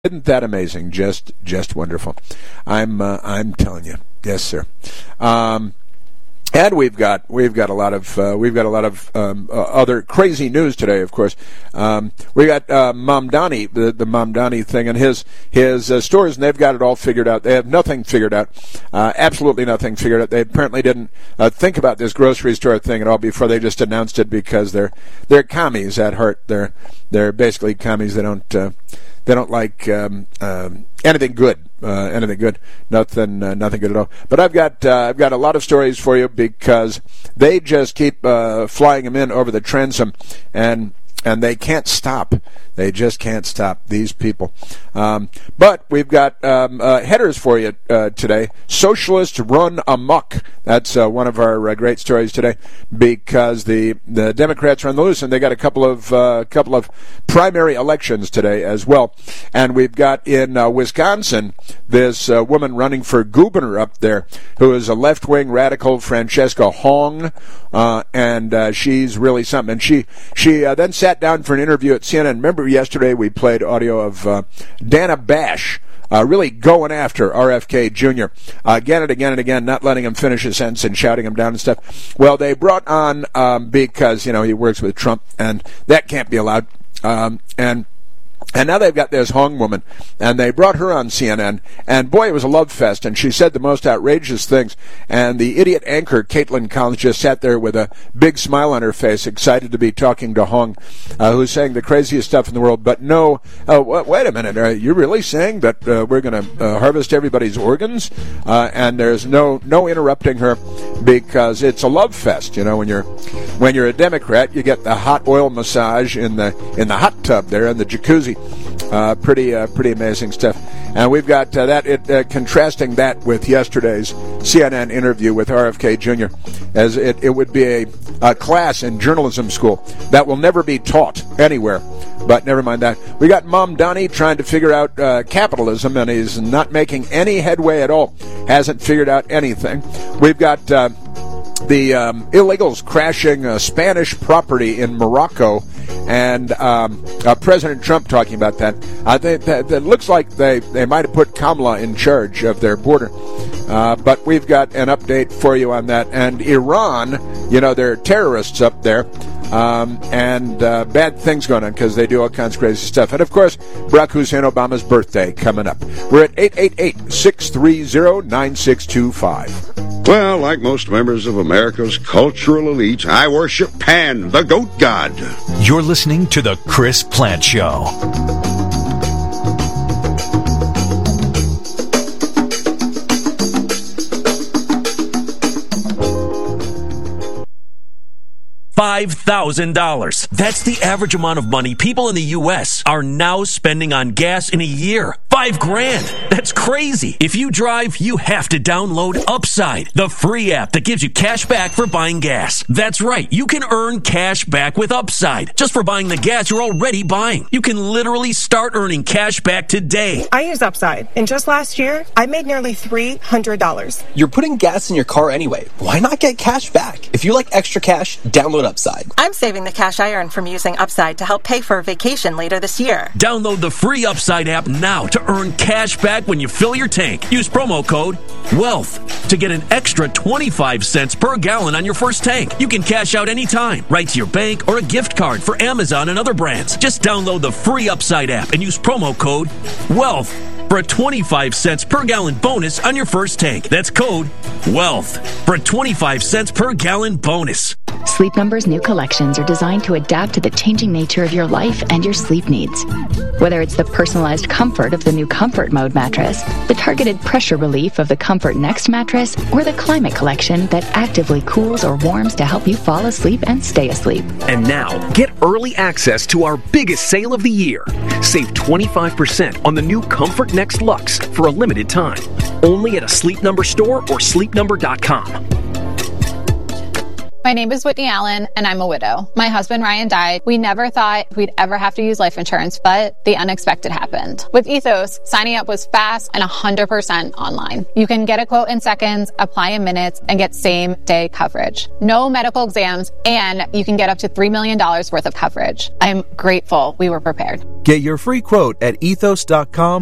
Isn't that amazing? Just wonderful. I'm telling you, yes, sir. And we've got a lot of other crazy news today. Of course, we got Mamdani, the Mamdani thing, and his stores, and they've got it all figured out. They have nothing figured out, absolutely nothing figured out. They apparently didn't think about this grocery store thing at all before they just announced it because they're commies at heart. They're basically commies. They don't like anything good. Anything good? Nothing good at all. But I've got a lot of stories for you because they just keep flying them in over the transom, and they can't stop. They just can't stop, these people. But we've got headers for you today. Socialists run amok. That's one of our great stories today because the Democrats are on the loose, and they got a couple of primary elections today as well. And we've got in Wisconsin this woman running for governor up there who is a left-wing radical, Francesca Hong, and she's really something. And she then sat down for an interview at CNN. Remember yesterday we played audio of Dana Bash really going after RFK Jr. Again and again and again, not letting him finish his sentence and shouting him down and stuff. Well, they brought on, because, he works with Trump, and that can't be allowed. And now they've got this Hong woman, and they brought her on CNN, and boy, it was a love fest, and she said the most outrageous things, and the idiot anchor, Caitlin Collins, just sat there with a big smile on her face, excited to be talking to Hong, who's saying the craziest stuff in the world, but no, wait a minute, are you really saying that we're going to harvest everybody's organs? And there's no interrupting her, because it's a love fest, when you're a Democrat, you get the hot oil massage in the hot tub there, in the jacuzzi. Pretty amazing stuff. And we've got contrasting that with yesterday's CNN interview with RFK Jr. as it would be a class in journalism school that will never be taught anywhere. But never mind that. We got Mamdani trying to figure out capitalism, and he's not making any headway at all. Hasn't figured out anything. We've got the illegals crashing Spanish property in Morocco, and President Trump talking about that. That looks like they might have put Kamala in charge of their border. But we've got an update for you on that. And Iran, there are terrorists up there, and bad things going on because they do all kinds of crazy stuff. And, of course, Barack Hussein Obama's birthday coming up. We're at 888-630-9625. Well, like most members of America's cultural elite, I worship Pan, the goat god. You're listening to The Chris Plante Show. $5,000. That's the average amount of money people in the U.S. are now spending on gas in a year. $5,000. That's crazy. If you drive, you have to download Upside, the free app that gives you cash back for buying gas. That's right. You can earn cash back with Upside just for buying the gas you're already buying. You can literally start earning cash back today. I use Upside, and just last year, I made nearly $300. You're putting gas in your car anyway. Why not get cash back? If you like extra cash, download Upside. I'm saving the cash I earn from using Upside to help pay for a vacation later this year. Download the free Upside app now to earn cash back when you fill your tank. Use promo code WEALTH to get an extra 25 cents per gallon on your first tank. You can cash out anytime, right to your bank or a gift card for Amazon and other brands. Just download the free Upside app and use promo code WEALTH for a 25 cents per gallon bonus on your first tank. That's code WEALTH for a 25 cents per gallon bonus. Sleep Number's new collections are designed to adapt to the changing nature of your life and your sleep needs. Whether it's the personalized comfort of the new Comfort Mode mattress, the targeted pressure relief of the Comfort Next mattress, or the Climate Collection that actively cools or warms to help you fall asleep and stay asleep. And now, get early access to our biggest sale of the year. Save 25% on the new Comfort Next Luxe for a limited time. Only at a Sleep Number store or sleepnumber.com. My name is Whitney Allen, and I'm a widow. My husband, Ryan, died. We never thought we'd ever have to use life insurance, but the unexpected happened. With Ethos, signing up was fast and 100% online. You can get a quote in seconds, apply in minutes, and get same-day coverage. No medical exams, and you can get up to $3 million worth of coverage. I'm grateful we were prepared. Get your free quote at ethos.com.